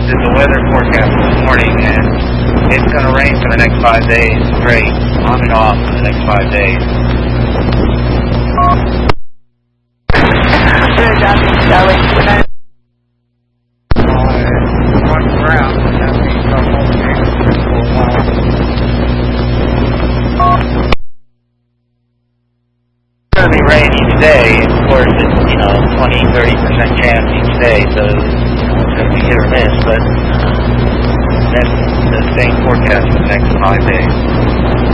did the weather forecast this morning, and it's going to rain for the next 5 days straight, on and off for the next 5 days. Walking around, that means I'm holding it for a while. It's going to be rainy today. Of course, it's, 20-30% chance each day, so it's going to be hit or miss, but that's the same forecast for the next 5 days.